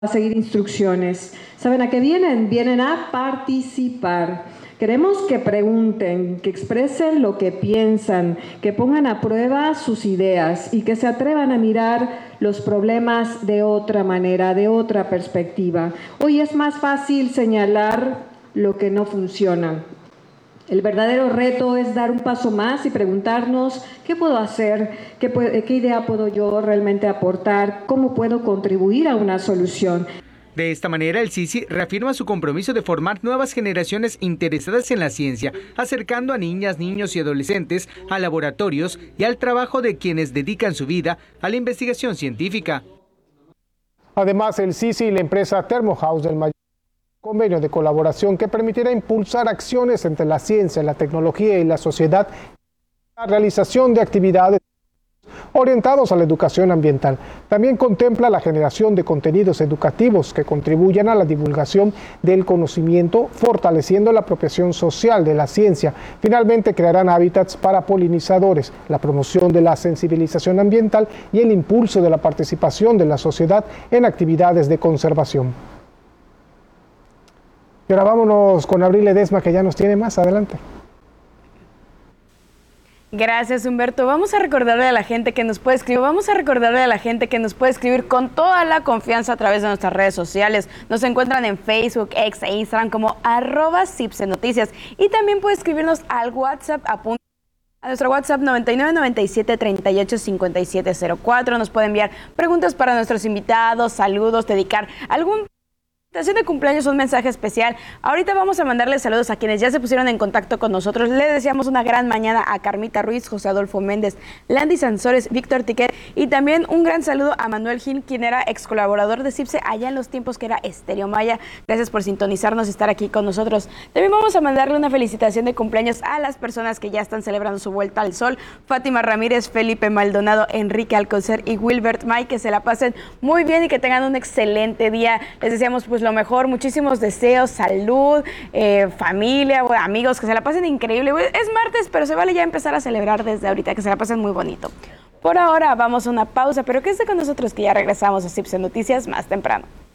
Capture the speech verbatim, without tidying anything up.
a seguir instrucciones. ¿Saben a qué vienen? Vienen a participar. Queremos que pregunten, que expresen lo que piensan, que pongan a prueba sus ideas y que se atrevan a mirar los problemas de otra manera, de otra perspectiva. Hoy es más fácil señalar lo que no funciona. El verdadero reto es dar un paso más y preguntarnos qué puedo hacer, qué, qué idea puedo yo realmente aportar, cómo puedo contribuir a una solución. De esta manera, el CICI reafirma su compromiso de formar nuevas generaciones interesadas en la ciencia, acercando a niñas, niños y adolescentes a laboratorios y al trabajo de quienes dedican su vida a la investigación científica. Además, el CICI y la empresa Thermohaus del Mayor convenio de colaboración que permitirá impulsar acciones entre la ciencia, la tecnología y la sociedad, la realización de actividades orientados a la educación ambiental. También contempla la generación de contenidos educativos que contribuyan a la divulgación del conocimiento, fortaleciendo la apropiación social de la ciencia. Finalmente, crearán hábitats para polinizadores, la promoción de la sensibilización ambiental y el impulso de la participación de la sociedad en actividades de conservación. Y ahora vámonos con Abril Ledesma, que ya nos tiene más. Adelante. Gracias, Humberto. Vamos a recordarle a la gente que nos puede escribir, vamos a recordarle a la gente que nos puede escribir con toda la confianza a través de nuestras redes sociales. Nos encuentran en Facebook, X e Instagram como arroba Cipse Noticias. Y también puede escribirnos al WhatsApp a, a nuestro WhatsApp noventa y nueve noventa y siete treinta y ocho cincuenta y siete cero cuatro. Nos puede enviar preguntas para nuestros invitados, saludos, dedicar algún de cumpleaños, un mensaje especial. Ahorita vamos a mandarle saludos a quienes ya se pusieron en contacto con nosotros. Le deseamos una gran mañana a Carmita Ruiz, José Adolfo Méndez, Landy Sansores, Víctor Tiquet y también un gran saludo a Manuel Gil, quien era ex colaborador de Cipse allá en los tiempos que era Estéreo Maya. Gracias por sintonizarnos y estar aquí con nosotros. También vamos a mandarle una felicitación de cumpleaños a las personas que ya están celebrando su vuelta al sol. Fátima Ramírez, Felipe Maldonado, Enrique Alcocer y Wilbert May, que se la pasen muy bien y que tengan un excelente día. Les deseamos pues lo mejor, muchísimos deseos, salud, eh, familia, bueno, amigos, que se la pasen increíble. Es martes, pero se vale ya empezar a celebrar desde ahorita, que se la pasen muy bonito. Por ahora vamos a una pausa, pero quédense con nosotros que ya regresamos a Cipse Noticias más temprano.